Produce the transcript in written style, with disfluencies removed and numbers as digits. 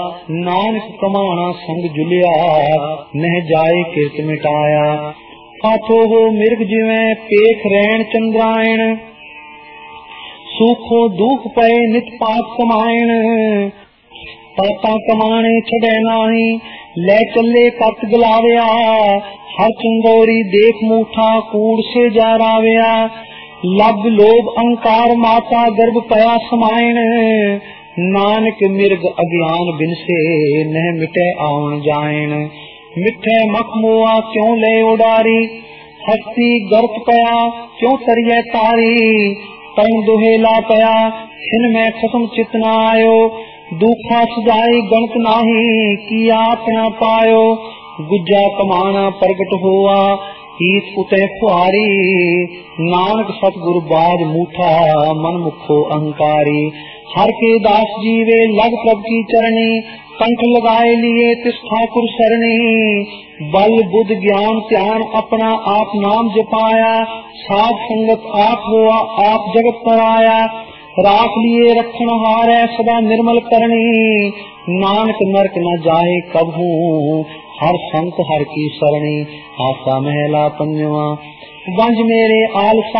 नानक कमाना संग जुलिया, नह जाए किरत मिटाया। हाथो हो मिर्ग जिवें पेख रैन चंद्रायण, सुखो दुख पए नित पाप कमायण। पापा कमाने छड़े नाही, ले चले कत गलाविया। हर चंगोरी देख मूठा कूड़ से जा राविया। लब लोभ अहंकार माता गर्भ पया समायण। नानक मिर्ग अज्ञान बिन से, नह मिटे आवन जायण। मिठे मख मोआ क्यों ले उडारी, हस्ती गर्त पया क्यों तरिए तारी। तन दुहेला पया छिन में खसम चित न आयो। दुखा सजाई गणत नाही, किया अपना पायो। गुज्जा कमाना प्रगट हुआ, ईत उते फुहारी। नानक सतगुर बाज मूठा, मन मुखो अहंकारी। हर के दास जीवे लग प्रभ की चरणी, कंठ लगाए लिए तिस ठाकुर सरणी। बल बुद्ध ज्ञान ध्यान अपना आप नाम जपाया। साध संगत आप हुआ आप जगत पर आया। राख लिए रखन हारै सदा निर्मल करनी। नानक नरक न जाए कबहू, हर संत हर की सरणी। आसा महला पंजवा। वंज मेरे आलसा